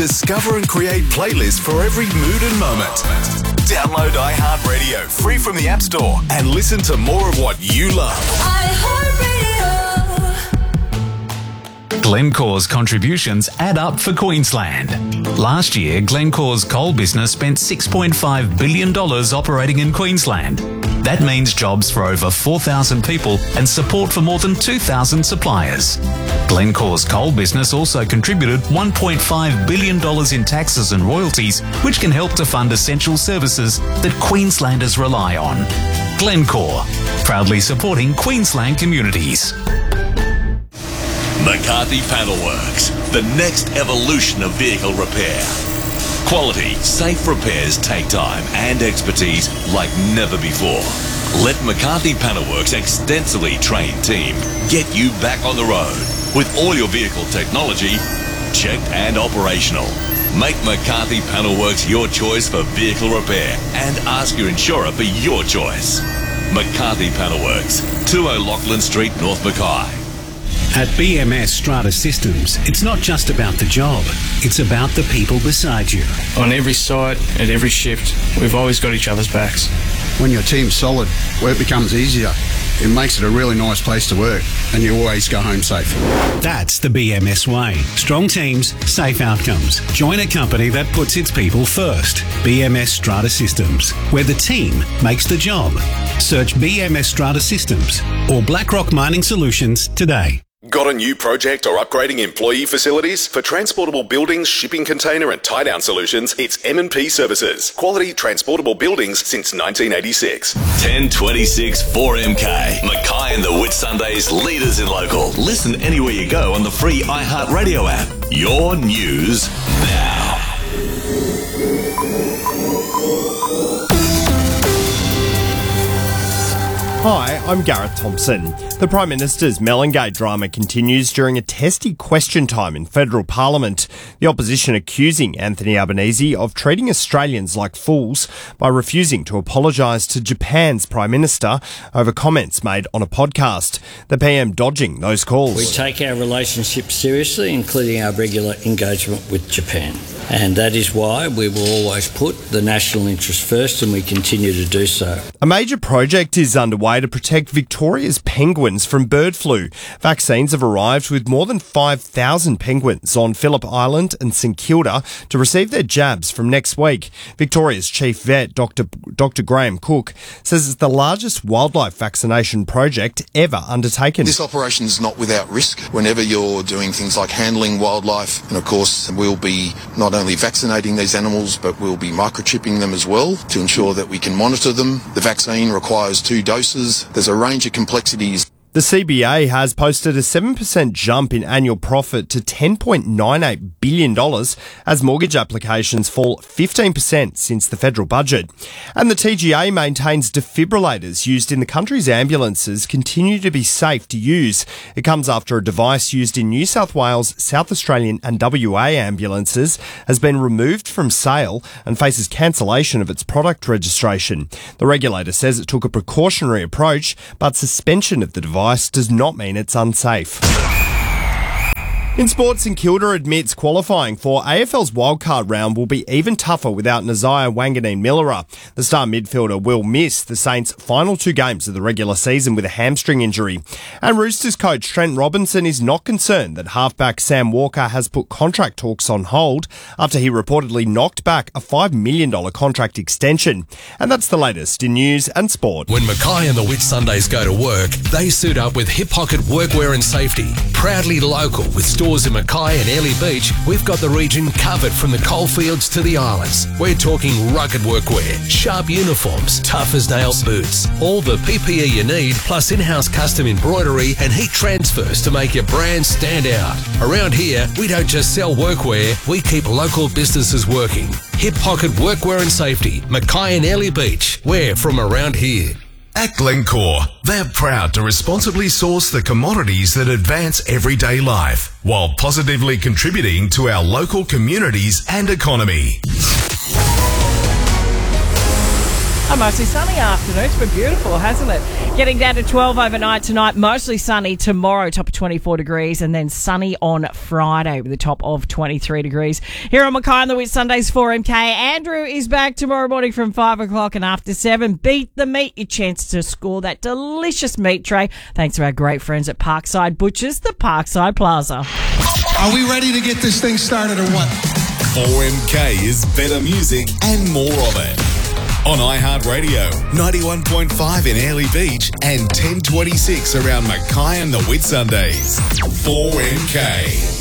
Discover and create playlists for every mood and moment. Download iHeartRadio free from the App Store and listen to more of what you love. Glencore's contributions add up for Queensland. Last year, Glencore's coal business spent $6.5 billion operating in Queensland. That means jobs for over 4,000 people and support for more than 2,000 suppliers. Glencore's coal business also contributed $1.5 billion in taxes and royalties, which can help to fund essential services that Queenslanders rely on. Glencore, proudly supporting Queensland communities. McCarthy Panelworks, the next evolution of vehicle repair. Quality, safe repairs take time and expertise like never before. Let McCarthy Panelworks' extensively trained team get you back on the road with all your vehicle technology checked and operational. Make McCarthy Panelworks your choice for vehicle repair and ask your insurer for your choice. McCarthy Panelworks, 20 Lachlan Street, North Mackay. At BMS Strata Systems, it's not just about the job, it's about the people beside you. On every site, at every shift, we've always got each other's backs. When your team's solid, work becomes easier. It makes it a really nice place to work, and you always go home safe. That's the BMS way. Strong teams, safe outcomes. Join a company that puts its people first. BMS Strata Systems, where the team makes the job. Search BMS Strata Systems or BlackRock Mining Solutions today. Got a new project or upgrading employee facilities? For transportable buildings, shipping container and tie-down solutions, it's M&P Services. Quality transportable buildings since 1986. 1026 4MK. Mackay and the Whitsundays, leaders in local. Listen anywhere you go on the free iHeartRadio app. Your news now. Hi, I'm Gareth Thompson. The Prime Minister's Melangate drama continues during a testy question time in federal parliament. The opposition accusing Anthony Albanese of treating Australians like fools by refusing to apologise to Japan's Prime Minister over comments made on a podcast. The PM dodging those calls. We take our relationship seriously, including our regular engagement with Japan. And that is why we will always put the national interest first, and we continue to do so. A major project is underway to protect Victoria's penguins from bird flu. Vaccines have arrived with more than 5,000 penguins on Phillip Island and St Kilda to receive their jabs from next week. Victoria's chief vet, Dr. Graham Cook, says it's the largest wildlife vaccination project ever undertaken. This operation is not without risk. Whenever you're doing things like handling wildlife, and of course we'll be not only vaccinating these animals, but we'll be microchipping them as well to ensure that we can monitor them. The vaccine requires 2 doses. There's a range of complexities. The CBA has posted a 7% jump in annual profit to $10.98 billion as mortgage applications fall 15% since the federal budget. And the TGA maintains defibrillators used in the country's ambulances continue to be safe to use. It comes after a device used in New South Wales, South Australian and WA ambulances has been removed from sale and faces cancellation of its product registration. The regulator says it took a precautionary approach, but suspension of the device does not mean it's unsafe. In sports, St Kilda admits qualifying for AFL's wildcard round will be even tougher without Nasiah Wanganeen-Millera. The star midfielder will miss the Saints' final 2 games of the regular season with a hamstring injury. And Roosters coach Trent Robinson is not concerned that halfback Sam Walker has put contract talks on hold after he reportedly knocked back a $5 million contract extension. And that's the latest in news and sport. When Mackay and the Whitsundays go to work, they suit up with Hip Pocket Workwear and Safety. Proudly local with stores in Mackay and Airlie Beach, we've got the region covered from the coalfields to the islands. We're talking rugged workwear, sharp uniforms, tough as nails boots, all the PPE you need, plus in-house custom embroidery and heat transfers to make your brand stand out. Around here, we don't just sell workwear, we keep local businesses working. Hip Pocket Workwear and Safety, Mackay and Airlie Beach. We're from around here. At Glencore, they're proud to responsibly source the commodities that advance everyday life, while positively contributing to our local communities and economy. A mostly sunny afternoon. It's been beautiful, hasn't it? Getting down to 12 overnight tonight. Mostly sunny tomorrow, top of 24 degrees. And then sunny on Friday with a top of 23 degrees. Here on Mackay on the Whitsundays 4MK. Andrew is back tomorrow morning from 5 o'clock and after 7. Beat the meat. Your chance to score that delicious meat tray. Thanks to our great friends at Parkside Butchers, the Parkside Plaza. Are we ready to get this thing started or what? 4MK is better music and more of it. On iHeartRadio, 91.5 in Airlie Beach and 1026 around Mackay and the Whitsundays. 4MK.